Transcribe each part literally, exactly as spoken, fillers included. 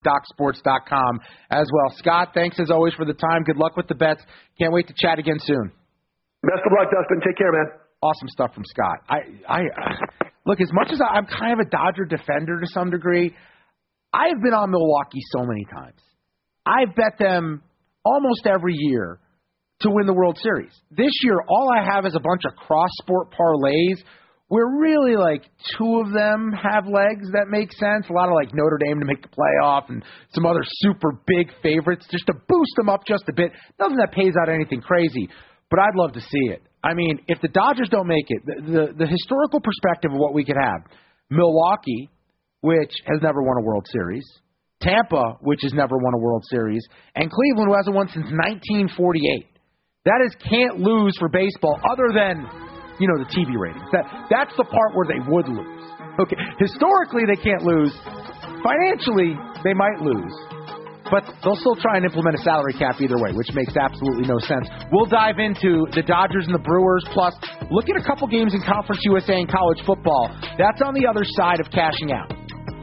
doc sports dot com as well. Scott, thanks as always for the time. Good luck with the bets. Can't wait to chat again soon. Best of luck, Dustin. Take care, man. Awesome stuff from Scott. I, I uh, look, as much as I, I'm kind of a Dodger defender to some degree, I've been on Milwaukee so many times. I've bet them almost every year to win the World Series. This year, all I have is a bunch of cross-sport parlays where really like two of them have legs that make sense. A lot of like Notre Dame to make the playoff and some other super big favorites just to boost them up just a bit. Nothing that pays out anything crazy, but I'd love to see it. I mean, if the Dodgers don't make it, the, the, the historical perspective of what we could have, Milwaukee, which has never won a World Series, Tampa, which has never won a World Series, and Cleveland, who hasn't won since nineteen forty-eight. That is can't lose for baseball other than, you know, the T V ratings. That That's the part where they would lose. Okay, historically they can't lose. Financially, they might lose. But they'll still try and implement a salary cap either way, which makes absolutely no sense. We'll dive into the Dodgers and the Brewers, plus look at a couple games in Conference U S A and college football. That's on the other side of cashing out.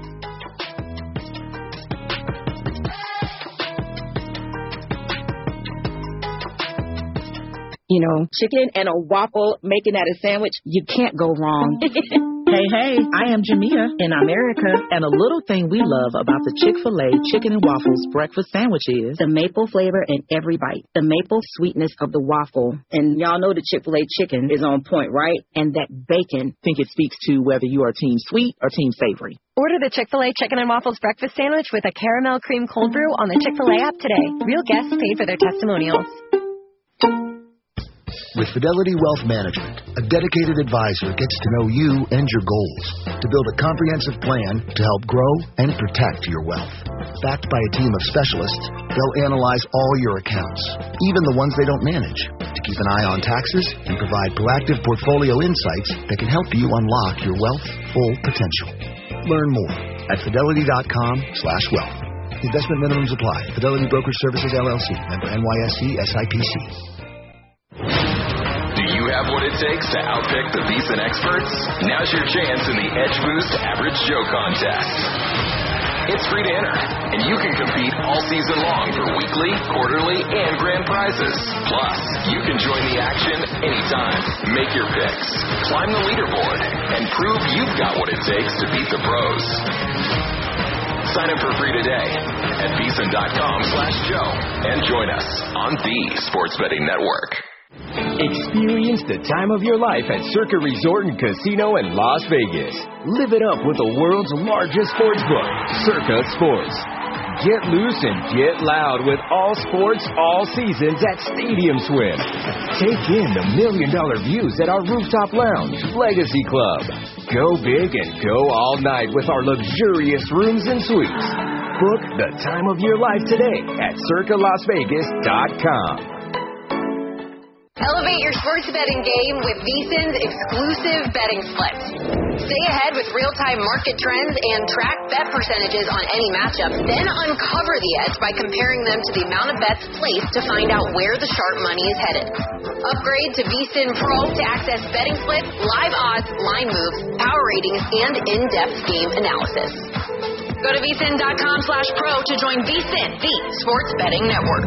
You know, chicken and a waffle, making that a sandwich, you can't go wrong. Hey, hey, I am Jamia in America, and a little thing we love about the Chick-fil-A Chicken and Waffles breakfast sandwich is the maple flavor in every bite, the maple sweetness of the waffle. And y'all know the Chick-fil-A chicken is on point, right? And that bacon. I think it speaks to whether you are team sweet or team savory. Order the Chick-fil-A Chicken and Waffles breakfast sandwich with a caramel cream cold brew on the Chick-fil-A app today. Real guests paid for their testimonials. With Fidelity Wealth Management, a dedicated advisor gets to know you and your goals to build a comprehensive plan to help grow and protect your wealth. Backed by a team of specialists, they'll analyze all your accounts, even the ones they don't manage, to keep an eye on taxes and provide proactive portfolio insights that can help you unlock your wealth's full potential. Learn more at fidelity.com slash wealth. Investment minimums apply. Fidelity Brokerage Services, L L C. Member N Y S E S I P C. Do you have what it takes to outpick the VEASAN experts? Now's your chance in the Edge Boost Average Joe Contest. It's free to enter, and you can compete all season long for weekly, quarterly, and grand prizes. Plus, you can join the action anytime. Make your picks, climb the leaderboard, and prove you've got what it takes to beat the pros. Sign up for free today at VEASAN.com slash Joe and join us on the Sports Betting Network. Experience the time of your life at Circa Resort and Casino in Las Vegas. Live it up with the world's largest sports book, Circa Sports. Get loose and get loud with all sports, all seasons at Stadium Swim. Take in the million-dollar views at our rooftop lounge, Legacy Club. Go big and go all night with our luxurious rooms and suites. Book the time of your life today at circa las vegas dot com. Elevate your sports betting game with VEASAN's exclusive betting splits. Stay ahead with real-time market trends and track bet percentages on any matchup. Then uncover the edge by comparing them to the amount of bets placed to find out where the sharp money is headed. Upgrade to VEASAN Pro to access betting splits, live odds, line moves, power ratings, and in-depth game analysis. Go to VEASAN.com slash pro to join VEASAN, the sports betting network.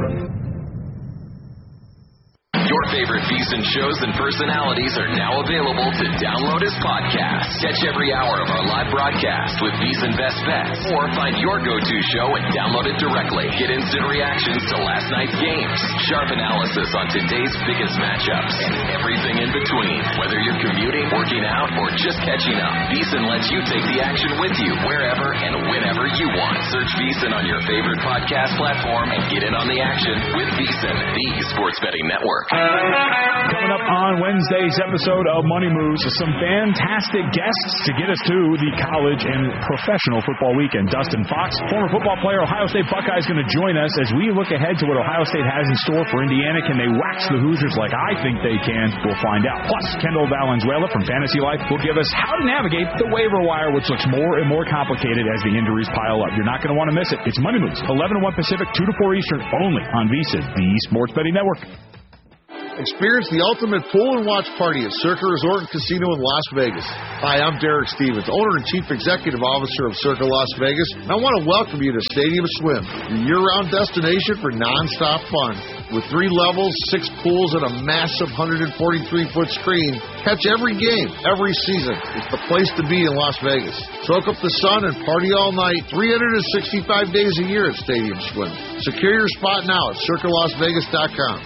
Your favorite VEASAN shows and personalities are now available to download as podcasts. Catch every hour of our live broadcast with VEASAN Best Bets, or find your go-to show and download it directly. Get instant reactions to last night's games, sharp analysis on today's biggest matchups, and everything in between. Whether you're commuting, working out, or just catching up, VEASAN lets you take the action with you wherever and whenever you want. Search VEASAN on your favorite podcast platform and get in on the action with VEASAN, the sports betting network. Coming up on Wednesday's episode of Money Moves, some fantastic guests to get us to the college and professional football weekend. Dustin Fox, former football player, Ohio State Buckeye, is going to join us as we look ahead to what Ohio State has in store for Indiana. Can they wax the Hoosiers like I think they can? We'll find out. Plus, Kendall Valenzuela from Fantasy Life will give us how to navigate the waiver wire, which looks more and more complicated as the injuries pile up. You're not going to want to miss it. It's Money Moves, eleven to one Pacific, two to four Eastern, only on VEASAN, the Sports Betting Network. Experience the ultimate pool and watch party at Circa Resort and Casino in Las Vegas. Hi, I'm Derek Stevens, owner and chief executive officer of Circa Las Vegas, and I want to welcome you to Stadium Swim, your year-round destination for non-stop fun. With three levels, six pools, and a massive one hundred forty-three foot screen, catch every game, every season. It's the place to be in Las Vegas. Soak up the sun and party all night, three hundred sixty-five days a year at Stadium Swim. Secure your spot now at circa las vegas dot com.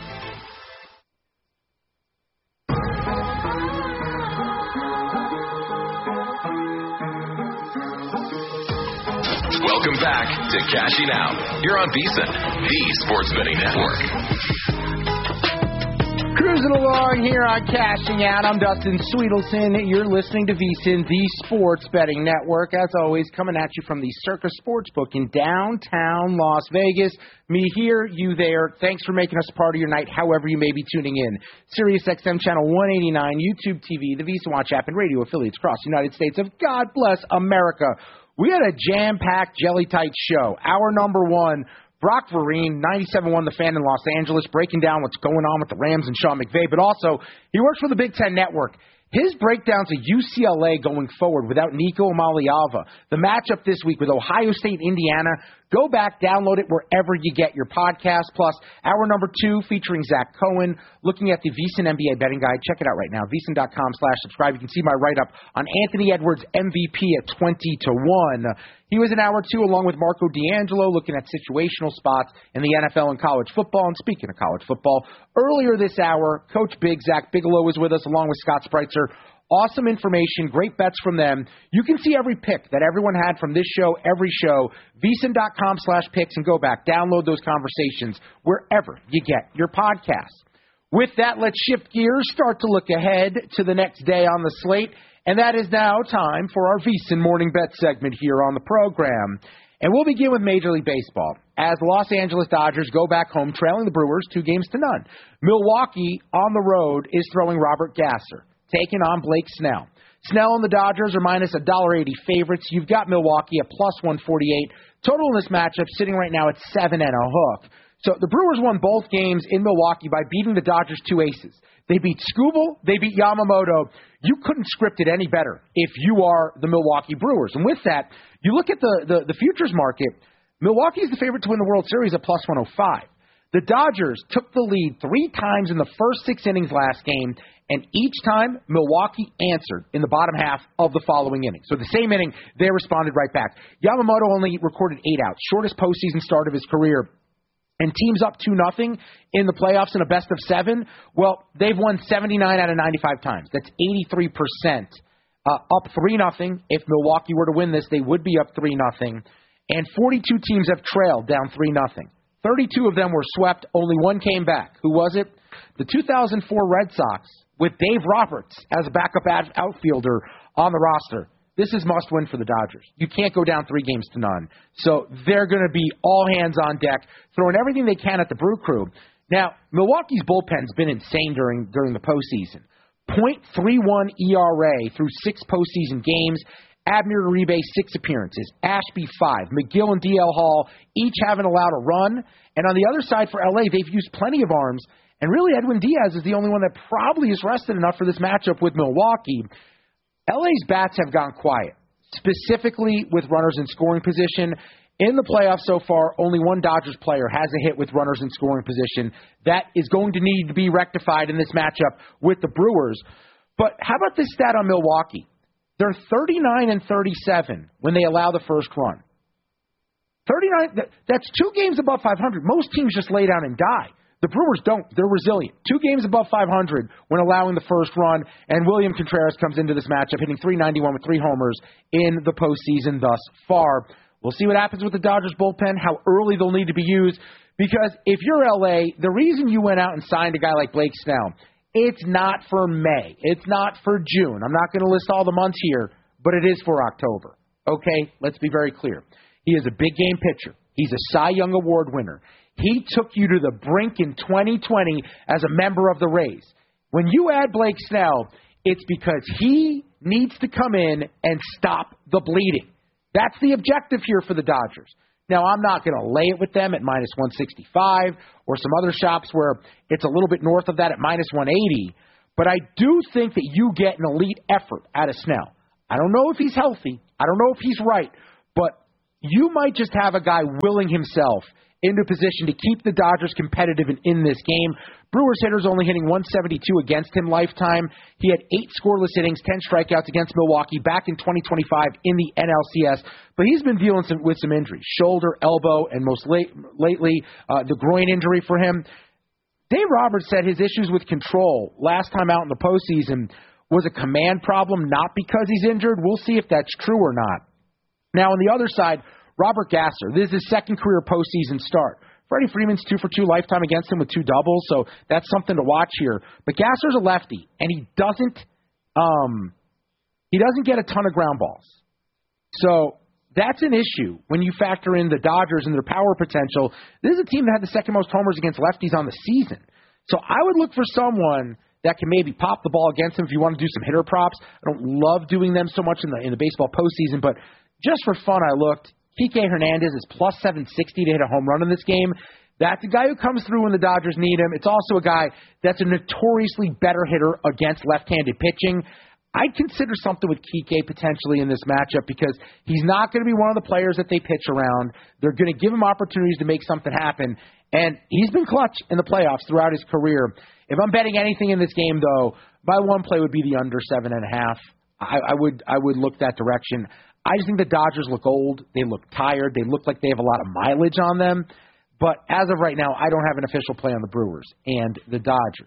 Welcome back to Cashing Out. You're on VEASAN, the Sports Betting Network. Cruising along here on Cashing Out. I'm Dustin Sweetelson. You're listening to VEASAN, the Sports Betting Network. As always, coming at you from the Circa Sportsbook in downtown Las Vegas. Me here, you there. Thanks for making us part of your night, however you may be tuning in. Sirius X M Channel one eighty-nine, YouTube T V, the VEASAN Watch app, and radio affiliates across the United States of God bless America. We had a jam-packed, jelly-tight show. Hour number one, Brock Vereen, ninety-seven point one The Fan in Los Angeles, breaking down what's going on with the Rams and Sean McVay. But also, he works for the Big Ten Network. His breakdowns of U C L A going forward without Nico Amaliava. The matchup this week with Ohio State, Indiana. Go back, download it wherever you get your podcast. Plus, hour number two featuring Zach Cohen, looking at the VEASAN N B A betting guide. Check it out right now, VEASAN dot com slash subscribe. You can see my write-up on Anthony Edwards, M V P at twenty to one. He was in hour two along with Marco D'Angelo, looking at situational spots in the N F L and college football. And speaking of college football, earlier this hour, Coach Big, Zach Bigelow, was with us along with Scott Spreitzer. Awesome information, great bets from them. You can see every pick that everyone had from this show, every show, VEASAN dot com slash picks, and go back. Download those conversations wherever you get your podcasts. With that, let's shift gears, start to look ahead to the next day on the slate, and that is now time for our VEASAN Morning Bet segment here on the program. And we'll begin with Major League Baseball as the Los Angeles Dodgers go back home trailing the Brewers two games to none. Milwaukee on the road is throwing Robert Gasser, taking on Blake Snell. Snell and the Dodgers are minus one dollar eighty favorites. You've got Milwaukee at plus one forty-eight. Total in this matchup sitting right now at seven and a hook. So the Brewers won both games in Milwaukee by beating the Dodgers' two aces. They beat Skubal, they beat Yamamoto. You couldn't script it any better if you are the Milwaukee Brewers. And with that, you look at the, the, the futures market, Milwaukee is the favorite to win the World Series at plus one oh five. The Dodgers took the lead three times in the first six innings last game, and each time Milwaukee answered in the bottom half of the following inning. So the same inning, they responded right back. Yamamoto only recorded eight outs, shortest postseason start of his career. And teams up two nothing in the playoffs in a best of seven, well, they've won seventy-nine out of ninety-five times. That's eighty-three percent. Uh, up three nothing. If Milwaukee were to win this, they would be up three nothing. And forty-two teams have trailed down three nothing. thirty-two of them were swept. Only one came back. Who was it? The two thousand four Red Sox with Dave Roberts as a backup outfielder on the roster. This is must-win for the Dodgers. You can't go down three games to none. So they're going to be all hands on deck, throwing everything they can at the Brew Crew. Now, Milwaukee's bullpen's been insane during during the postseason. point three one E R A through six postseason games. Abner Uribe, six appearances. Ashby, five. McGill and D L Hall each haven't allowed a run. And on the other side for L A, they've used plenty of arms. And really, Edwin Diaz is the only one that probably is rested enough for this matchup with Milwaukee. L A's bats have gone quiet, specifically with runners in scoring position. In the playoffs so far, only one Dodgers player has a hit with runners in scoring position. That is going to need to be rectified in this matchup with the Brewers. But how about this stat on Milwaukee? They're thirty-nine and thirty-seven when they allow the first run. thirty-nine, that's two games above five hundred. Most teams just lay down and die. The Brewers don't. They're resilient. Two games above five hundred when allowing the first run, and William Contreras comes into this matchup hitting three ninety-one with three homers in the postseason thus far. We'll see what happens with the Dodgers bullpen, how early they'll need to be used, because if you're L A, the reason you went out and signed a guy like Blake Snell, it's not for May. It's not for June. I'm not going to list all the months here, but it is for October. Okay, let's be very clear. He is a big game pitcher. He's a Cy Young Award winner. He took you to the brink in twenty twenty as a member of the Rays. When you add Blake Snell, it's because he needs to come in and stop the bleeding. That's the objective here for the Dodgers. Now, I'm not going to lay it with them at minus one sixty-five or some other shops where it's a little bit north of that at minus one eighty. But I do think that you get an elite effort out of Snell. I don't know if he's healthy. I don't know if he's right. But you might just have a guy willing himself into position to keep the Dodgers competitive in, in this game. Brewers hitters only hitting one seventy-two against him lifetime. He had eight scoreless innings, ten strikeouts against Milwaukee back in twenty twenty-five in the N L C S. But he's been dealing some, with some injuries, shoulder, elbow, and most late, lately uh, the groin injury for him. Dave Roberts said his issues with control last time out in the postseason was a command problem, not because he's injured. We'll see if that's true or not. Now, on the other side, Robert Gasser, this is his second career postseason start. Freddie Freeman's two for two lifetime against him with two doubles, so that's something to watch here. But Gasser's a lefty, and he doesn't um, he doesn't get a ton of ground balls. So that's an issue when you factor in the Dodgers and their power potential. This is a team that had the second most homers against lefties on the season. So I would look for someone that can maybe pop the ball against him if you want to do some hitter props. I don't love doing them so much in the in the baseball postseason, but just for fun, I looked. Kike Hernandez is plus seven sixty to hit a home run in this game. That's a guy who comes through when the Dodgers need him. It's also a guy that's a notoriously better hitter against left-handed pitching. I'd consider something with Kike potentially in this matchup because he's not going to be one of the players that they pitch around. They're going to give him opportunities to make something happen, and he's been clutch in the playoffs throughout his career. If I'm betting anything in this game, though, my one play would be the under seven and a half. I, I would I would look that direction. I just think the Dodgers look old. They look tired. They look like they have a lot of mileage on them. But as of right now, I don't have an official play on the Brewers and the Dodgers.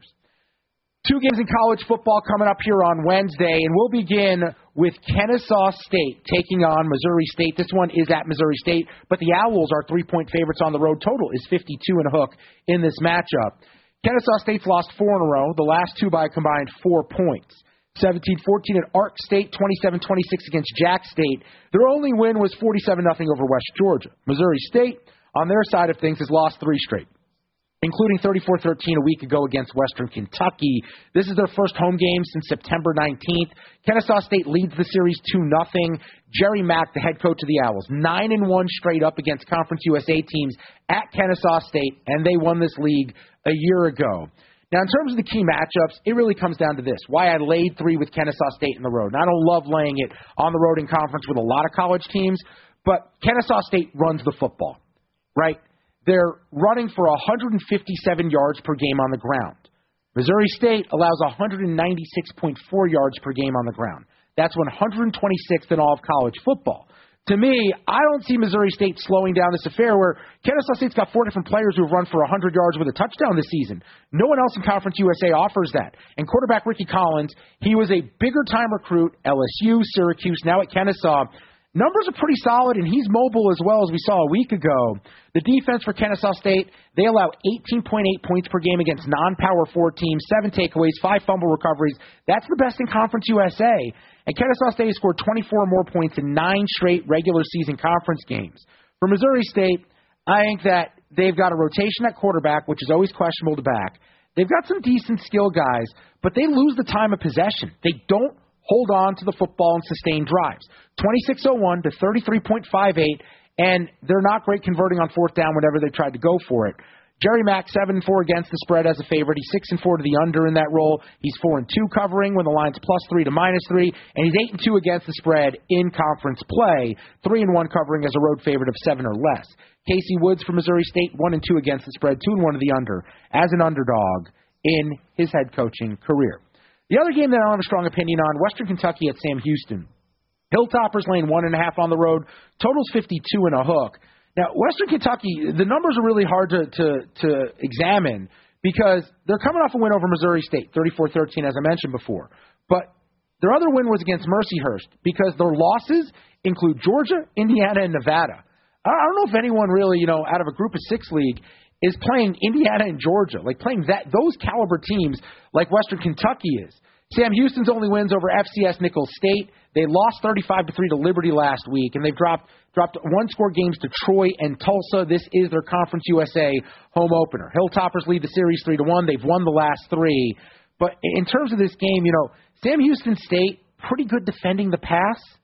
Two games in college football coming up here on Wednesday, and we'll begin with Kennesaw State taking on Missouri State. This one is at Missouri State, but the Owls are three-point favorites on the road. Total is fifty-two and a hook in this matchup. Kennesaw State's lost four in a row, the last two by a combined four points. seventeen fourteen at Ark State, twenty-seven twenty-six against Jack State. Their only win was forty-seven nothing over West Georgia. Missouri State, on their side of things, has lost three straight, including thirty-four thirteen a week ago against Western Kentucky. This is their first home game since September nineteenth. Kennesaw State leads the series two nothing. Jerry Mack, the head coach of the Owls, nine and one straight up against Conference U S A teams at Kennesaw State, and they won this league a year ago. Now, in terms of the key matchups, it really comes down to this, why I laid three with Kennesaw State in the road. And I don't love laying it on the road in conference with a lot of college teams, but Kennesaw State runs the football, right? They're running for one hundred fifty-seven yards per game on the ground. Missouri State allows one hundred ninety-six point four yards per game on the ground. That's one hundred twenty-sixth in all of college football. To me, I don't see Missouri State slowing down this affair where Kennesaw State's got four different players who have run for one hundred yards with a touchdown this season. No one else in Conference U S A offers that. And quarterback Ricky Collins, he was a bigger-time recruit, L S U, Syracuse, now at Kennesaw. Numbers are pretty solid, and he's mobile as well, as we saw a week ago. The defense for Kennesaw State, they allow eighteen point eight points per game against non-power four teams, seven takeaways, five fumble recoveries. That's the best in Conference U S A. And Kennesaw State has scored twenty-four or more points in nine straight regular season conference games. For Missouri State, I think that they've got a rotation at quarterback, which is always questionable to back. They've got some decent skill guys, but they lose the time of possession. They don't hold on to the football and sustain drives. twenty-six oh one to thirty-three point five eight, and they're not great converting on fourth down whenever they tried to go for it. Jerry Mack, seven and four against the spread as a favorite. He's six and four to the under in that role. He's four and two covering when the line's plus three to minus three, and he's eight and two against the spread in conference play. three and one covering as a road favorite of seven or less. Casey Woods from Missouri State, one and two against the spread, two and one to the under as an underdog in his head coaching career. The other game that I don't have a strong opinion on, Western Kentucky at Sam Houston. Hilltoppers laying one and a half on the road. Total's fifty-two and a hook. Now, Western Kentucky, the numbers are really hard to, to, to examine because they're coming off a win over Missouri State, thirty-four thirteen, as I mentioned before. But their other win was against Mercyhurst because their losses include Georgia, Indiana, and Nevada. I don't know if anyone really, you know, out of a group of six league is playing Indiana and Georgia, like playing that those caliber teams like Western Kentucky is. Sam Houston's only wins over F C S Nicholls State. They lost thirty-five to three to Liberty last week, and they've dropped dropped one-score games to Troy and Tulsa. This is their Conference U S A home opener. Hilltoppers lead the series three to one. They've won the last three. But in terms of this game, you know, Sam Houston State, pretty good defending the pass.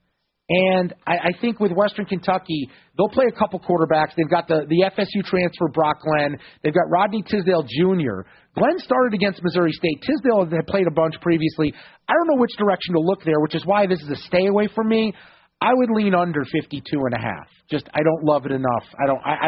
And I, I think with Western Kentucky, they'll play a couple quarterbacks. They've got the, the F S U transfer, Brock Glenn. They've got Rodney Tisdale Junior Glenn started against Missouri State. Tisdale had played a bunch previously. I don't know which direction to look there, which is why this is a stay away from me. I would lean under fifty-two and a half. Just, I don't love it enough. I don't, I, I